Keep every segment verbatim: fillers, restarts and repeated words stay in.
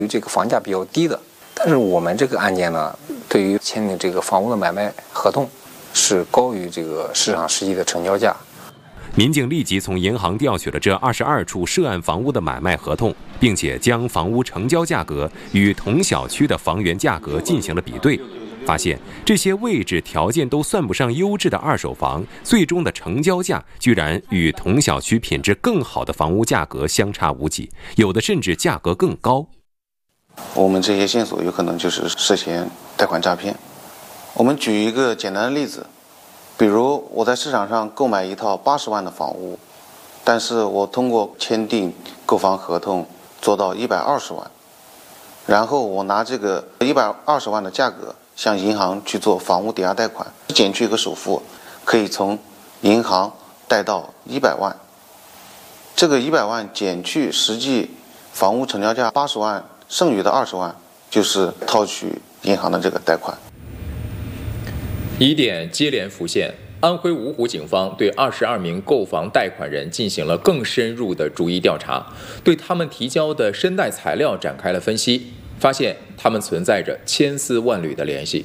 这个房价比较低的。但是我们这个案件呢，对于签订这个房屋的买卖合同是高于这个市场实际的成交价。 民警立即从银行调取了这二十二处涉案房屋的买卖合同，并且将房屋成交价格与同小区的房源价格进行了比对，发现这些位置条件都算不上优质的二手房，最终的成交价居然与同小区品质更好的房屋价格相差无几，有的甚至价格更高。 我们这些线索有可能就是涉嫌贷款诈骗。我们举一个简单的例子，比如我在市场上购买一套八十万的房屋，但是我通过签订购房合同做到一百二十万，然后我拿这个一百二十万的价格向银行去做房屋抵押贷款，减去一个首付，可以从银行贷到一百万。这个一百万减去实际房屋成交价八十万，剩余的二十万就是套取银行的这个贷款。 疑点接连浮现，安徽芜湖警方对二十二名购房贷款人进行了更深入的逐一调查，对他们提交的申贷材料展开了分析，发现他们存在着千丝万缕的联系。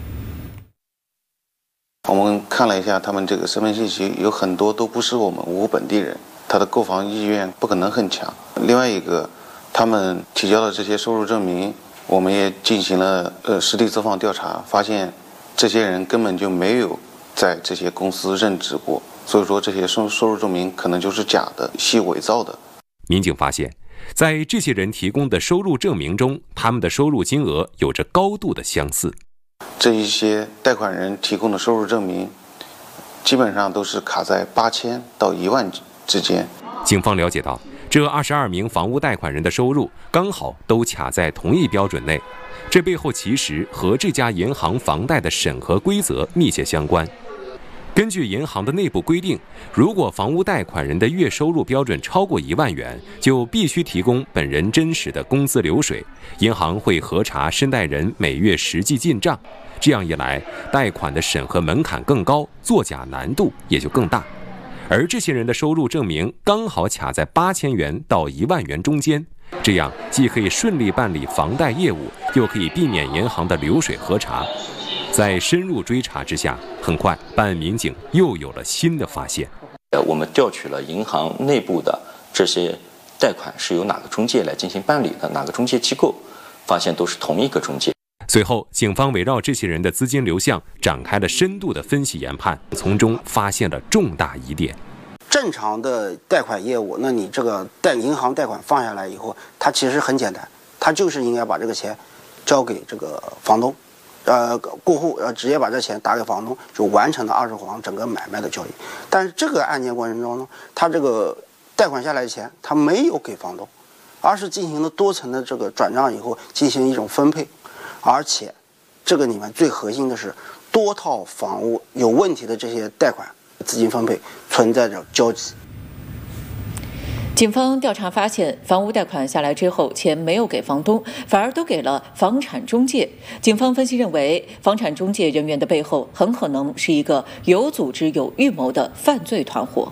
我们看了一下他们这个身份信息，有很多都不是我们芜湖本地人，他的购房意愿不可能很强。另外一个，他们提交的这些收入证明，我们也进行了呃实地走访调查，发现这些人根本就没有在这些公司任职过，所以说这些收收入证明可能就是假的，系伪造的。 民警发现，在这些人提供的收入证明中，他们的收入金额有着高度的相似。 这一些贷款人提供的收入证明，基本上都是卡在八千到一万之间。 警方了解到，这二十二名房屋贷款人的收入刚好都卡在同一标准内，这背后其实和这家银行房贷的审核规则密切相关。根据银行的内部规定，如果房屋贷款人的月收入标准超过一万元，就必须提供本人真实的工资流水，银行会核查申贷人每月实际进账。这样一来，贷款的审核门槛更高，作假难度也就更大。而这些人的收入证明刚好卡在八千元到一万元中间，这样既可以顺利办理房贷业务，又可以避免银行的流水核查。在深入追查之下，很快办案民警又有了新的发现。 呃，我们调取了银行内部的这些贷款是由哪个中介来进行办理的，哪个中介机构，发现都是同一个中介。 随后，警方围绕这些人的资金流向展开了深度的分析研判，从中发现了重大疑点。 正常的贷款业务，那你这个贷银行贷款放下来以后，它其实很简单，它就是应该把这个钱交给这个房东，呃，过户呃直接把这钱打给房东，就完成了二手房整个买卖的交易。但是这个案件过程中呢，他这个贷款下来的钱，他没有给房东，而是进行了多层的这个转账以后进行一种分配。而且，这个里面最核心的是，多套房屋有问题的这些贷款资金分配存在着交集。 警方调查发现，房屋贷款下来之后，钱没有给房东，反而都给了房产中介。警方分析认为，房产中介人员的背后很可能是一个有组织、有预谋的犯罪团伙。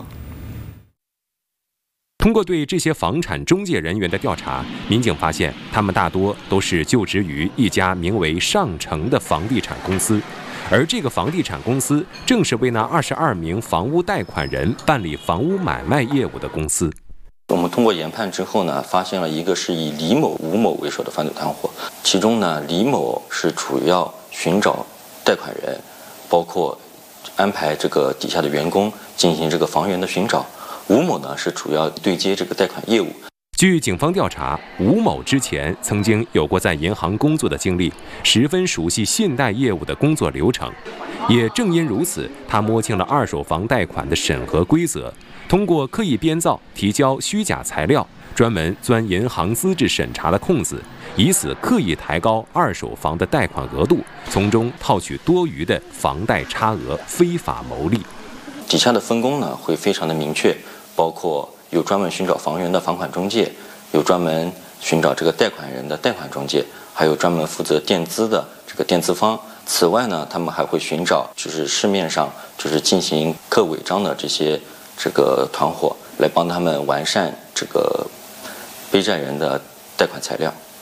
通过对这些房产中介人员的调查，民警发现他们大多都是就职于一家名为上城的房地产公司，而这个房地产公司正是为那二十二名房屋贷款人办理房屋买卖业务的公司。 我们通过研判之后呢，发现了一个是以李某、吴某为首的犯罪团伙，其中呢，李某是主要寻找贷款人，包括安排这个底下的员工进行这个房源的寻找。吴某呢是主要对接这个贷款业务。 据警方调查，吴某之前曾经有过在银行工作的经历，十分熟悉信贷业务的工作流程。也正因如此，他摸清了二手房贷款的审核规则，通过刻意编造、提交虚假材料，专门钻银行资质审查的空子，以此刻意抬高二手房的贷款额度，从中套取多余的房贷差额，非法牟利。 底下的分工呢会非常的明确，包括有专门寻找房源的房款中介，有专门寻找这个贷款人的贷款中介，还有专门负责垫资的这个垫资方。此外呢，他们还会寻找就是市面上就是进行刻违章的这些这个团伙，来帮他们完善这个背债人的贷款材料。